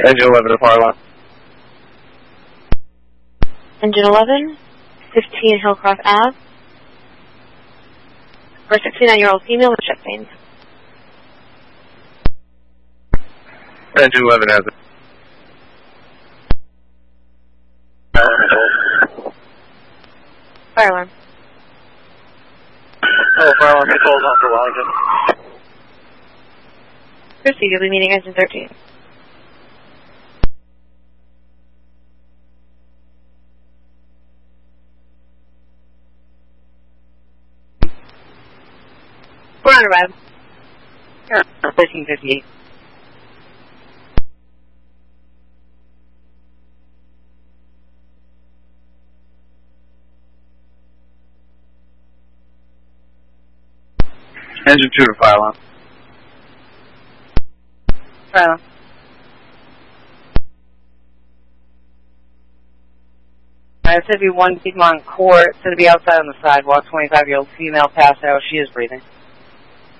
Engine 11 to fire alarm. Engine 11, 15 Hillcross Ave. For a 69-year-old female with chest pains. Engine 11 has it. Fire alarm. Oh, fire alarm controls on for Wellington. Proceed, you'll be meeting engine 13. We're on arrival. 1358. Engine 2 to fire alarm. Fire alarm. SW1 Piedmont Court, to be outside on the sidewalk, 25-year-old female passed out. She is breathing.